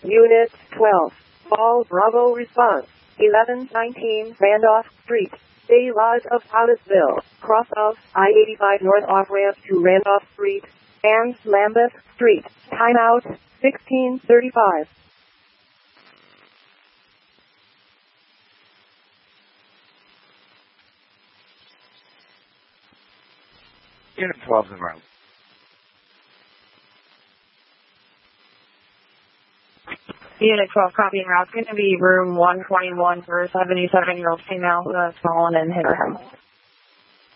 Unit 12. Fall Bravo response. 1119 Randolph Street. Bay Lodge of Pottsville. Cross of I-85 North off-ramp to Randolph Street and Lambeth Street. Timeout 1635. Unit 12 en route. Unit 12, copy en route. It's going to be room 121 for a 77-year-old female who has fallen and hit her head.